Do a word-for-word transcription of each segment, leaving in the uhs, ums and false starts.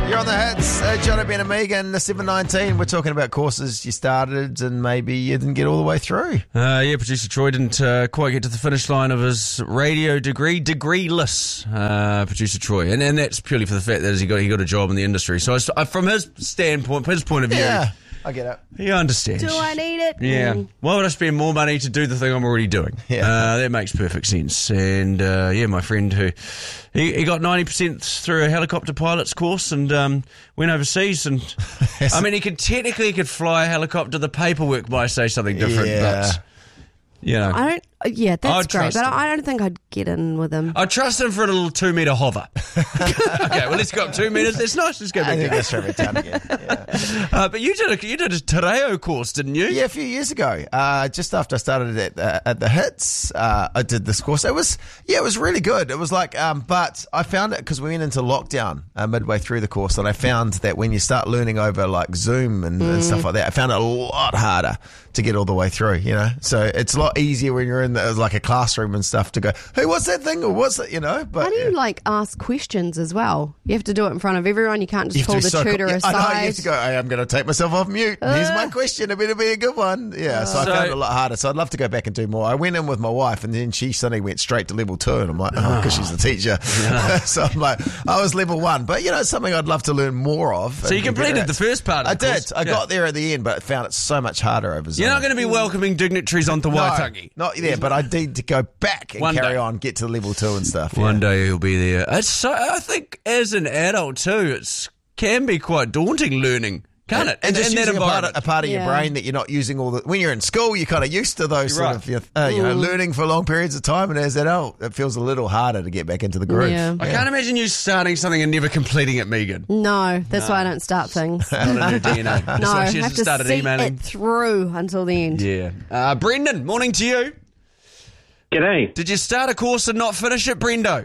You're on the hits. Uh, Jono, Ben and Megan, the seven nineteen. We're talking about courses you started and maybe you didn't get all the way through. Uh, yeah, producer Troy didn't uh, quite get to the finish line of his radio degree, degreeless, uh, producer Troy. And and that's purely for the fact that he got he got a job in the industry. So I, from his standpoint, from his point of view, Yeah, I get it. he understands. Do I need it? Yeah. Mm. Why would I spend more money to do the thing I'm already doing? Yeah. Uh, that makes perfect sense. And, uh, yeah, my friend who, he, he got ninety percent through a helicopter pilot's course and um, went overseas. And, I mean, he could technically he could fly a helicopter. The paperwork might say something different, Yeah. but, you know. I don't. Yeah, I'd that's great, trust but him. I don't think I'd get in with him. I trust him for a little two metre hover. Okay, well, let's go up two metres. That's nice. Let's go I back think down. that's perfect time again. Yeah. Uh, but you did a, you did a Tereo course, didn't you? Yeah, a few years ago, uh, just after I started at the, at the Hits, uh, I did this course. It was, yeah, it was really good. It was like, um, but I found it because we went into lockdown uh, midway through the course, and I found that when you start learning over like Zoom and, and stuff like that, I found it a lot harder to get all the way through. You know, so it's a lot easier when you're in the, like a classroom and stuff to go, hey, what's that thing or what's it? You know, but How do you yeah. like ask questions as well? You have to do it in front of everyone. You can't You just have to pull be the so tutor cool. Yeah, aside. I know, you have to go, hey, I'm going to take myself off mute. Here's my question. It better be a good one. Yeah, so, So- I found it a lot harder. So I'd love to go back and do more. I went in with my wife and then she suddenly went straight to level two. And I'm like, oh, because she's the teacher. So I'm like, I was level one. But, you know, it's something I'd love to learn more of. So you and get completed better the at. first part of I the did. course? I Yeah. got there at the end, but found it so much harder over Zoom. You're not going to be welcoming dignitaries onto No, Waitangi. not there, but I need to go back and One carry day. on, get to level two and stuff. One yeah. day he'll be there. It's so, I think as an adult too, it can be quite daunting learning, can't it? And in, just in that using a part, environment. of, a part of your Yeah. brain that you're not using all the. When you're in school, you're kind of used to those You're sort right. of, uh, you know, learning for long periods of time. And as an adult, it feels a little harder to get back into the groove. Yeah. I can't imagine you starting something and never completing it, Megan. No, that's why I don't start things. Not in her D N A. That's No, why I she have hasn't to started see emailing. it through until the end. Yeah. Uh, Brendan, morning to you. G'day. Did you start a course and not finish it, Brendo?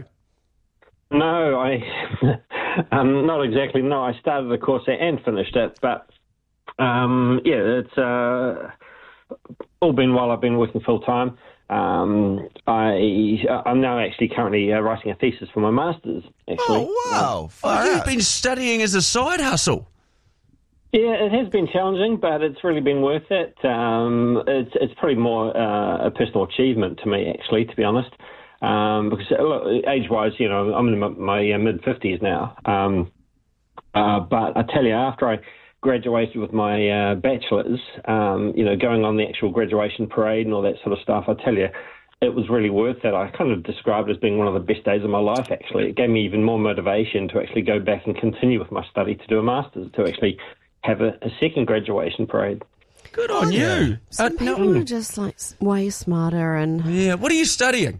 No, I um, not exactly. No, I started the course and finished it, but um, yeah, it's uh, all been while I've been working full time. Um, I I'm now actually currently uh, writing a thesis for my masters. Actually, Oh, wow. Far Oh, you've out. been studying as a side hustle. Yeah, it has been challenging, but it's really been worth it. Um, it's it's probably more uh, a personal achievement to me, actually, to be honest. Um, because uh, look, age-wise, you know, I'm in my, my uh, mid-fifties now. Um, uh, but I tell you, after I graduated with my uh, bachelor's, um, you know, going on the actual graduation parade and all that sort of stuff, I tell you, it was really worth it. I kind of described it as being one of the best days of my life, actually. It gave me even more motivation to actually go back and continue with my study to do a master's, to actually have a, a second graduation parade. Good on you. Some Uh, no- people are just like s- way smarter and yeah. What are you studying?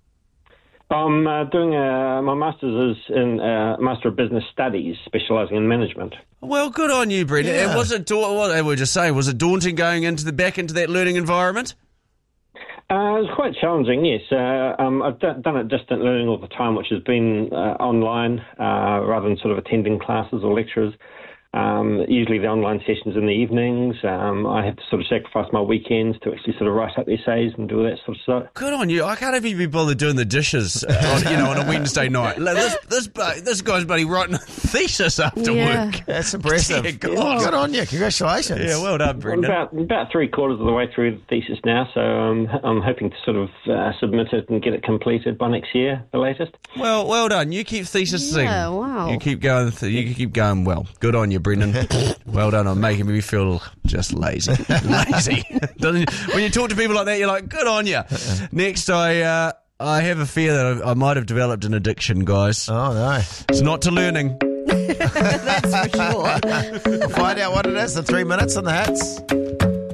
I'm uh, doing a, my master's is in uh, Master of Business Studies, specialising in management. Well, good on you, Brendan. Yeah. And was it, da- what we were just saying, was it daunting going into the back into that learning environment? Uh, it was quite challenging, yes. Uh, um, I've d- done it distant learning all the time, which has been uh, online uh, rather than sort of attending classes or lectures. Um, usually the online sessions in the evenings. Um, I have to sort of sacrifice my weekends to actually sort of write up essays and do all that sort of stuff. Good on you. I can't even be bothered doing the dishes, uh, on, you know, on a Wednesday night. Like, This this bu- this guy's buddy writing a thesis after Yeah. work. That's impressive. Dear God. Good on you. Congratulations. Yeah, well done, I'm Brendan. about, about three quarters of the way through the thesis now, so um, I'm hoping to sort of uh, submit it and get it completed by next year, the latest. Well, well done. You keep thesising. Yeah, wow. You keep going. Th- you keep going well. Good on you, Brendan. Well done on making me feel just lazy. Lazy. Doesn't, when you talk to people like that, you're like, good on you. Next, I uh, I have a fear that I, I might have developed an addiction, guys. Oh, no. It's not to learning. that's for sure. We'll find out what it is in three minutes on the Hits.